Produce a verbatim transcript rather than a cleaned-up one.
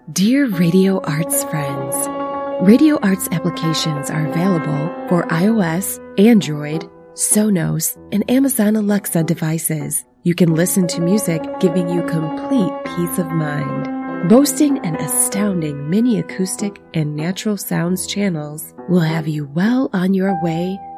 Dear Radio Arts friends, Radio Arts applications are available for iOS, Android, Sonos, and Amazon Alexa devices. You can listen to music giving you complete peace of mind. Boasting an astounding mini acoustic and natural sounds channels will have you well on your way